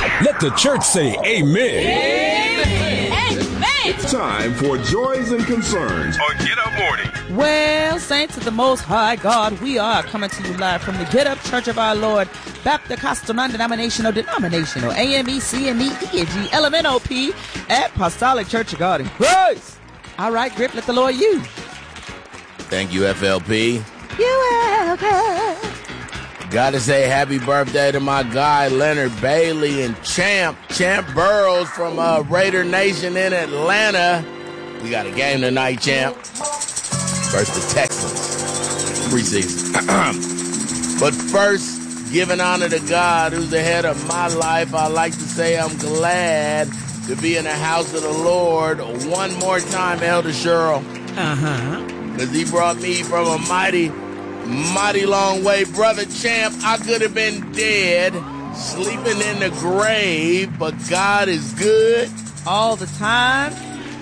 Let the church say amen. Amen. It's time for Joys and Concerns on Get Up Morning. Well, saints of the Most High God, we are coming to you live from the Get Up Church of Our Lord, Baptist Costal Non-Denominational, AME, CME, ENG, LMNOP, Apostolic Church of God in Christ. All right, Grip, let the Lord use. Thank you, FLP. You're welcome. Gotta say happy birthday to my guy Leonard Bailey and Champ Burrows from Raider Nation in Atlanta. We got a game tonight, Champ. Versus the Texans. Preseason. But first, giving honor to God, who's the head of my life, I like to say I'm glad to be in the house of the Lord one more time, Elder Cheryl. Because he brought me from a mighty long way. Brother Champ, I could have been dead, sleeping in the grave, but God is good. All the time.